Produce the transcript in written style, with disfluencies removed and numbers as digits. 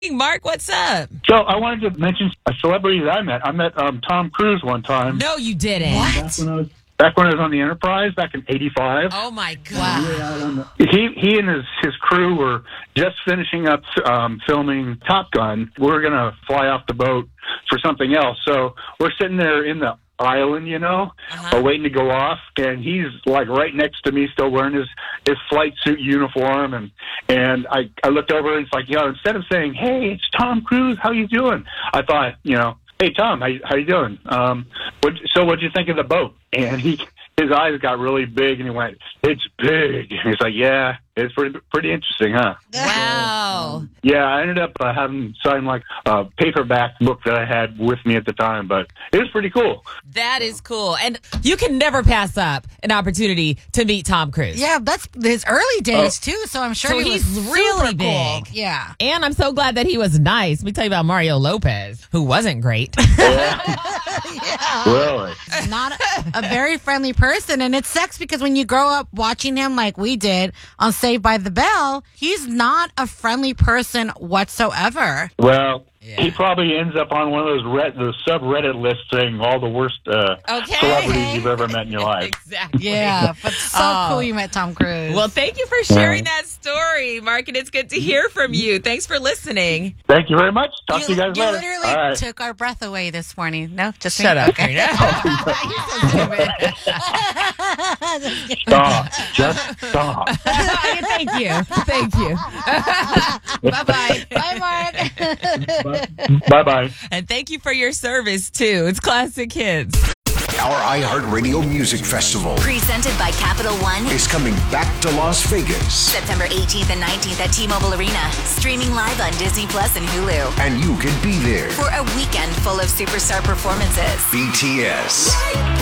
Mark, what's up? So I wanted to mention a celebrity that I met. I met Tom Cruise one time. No, you didn't. What? Back when I was on the Enterprise, back in '85. Oh, my God. He and his crew were just finishing up filming Top Gun. We were going to fly off the boat for something else. So we're sitting there in the island, waiting to go off, and he's like right next to me, still wearing his flight suit uniform, and I looked over and it's like, instead of saying, "Hey, it's Tom Cruise, how you doing?" I thought, "Hey Tom, how you doing? What'd you think of the boat?" And his eyes got really big, and he went, "It's big." And he's like, "Yeah, it's pretty interesting, huh?" Wow. Yeah, I ended up having signed like a paperback book that I had with me at the time, but it was pretty cool. That is cool. And you can never pass up an opportunity to meet Tom Cruise. Yeah, that's his early days, too, so I'm sure he's really super big. Cool. Yeah. And I'm so glad that he was nice. Let me tell you about Mario Lopez, who wasn't great. Really? Not a very friendly person, and it sucks because when you grow up watching him like we did on Saved by the Bell, he's not a friendly person whatsoever. Well, he probably ends up on one of those subreddit lists saying all the worst celebrities you've ever met in your life. Exactly. Yeah, but so cool you met Tom Cruise. Well, thank you for sharing that story, Mark, and it's good to hear from you. Thanks for listening. Thank you very much. Talk to you guys later. You literally all right. took our breath away this morning. No, just Shut up, Okay. Stop. Just stop. Thank you. Bye-bye. Bye, Mark. Bye-bye. And thank you for your service, too. It's Classic Hits. Our iHeartRadio Music Festival presented by Capital One is coming back to Las Vegas. September 18th and 19th at T-Mobile Arena. Streaming live on Disney Plus and Hulu. And you can be there For a weekend full of superstar performances. BTS,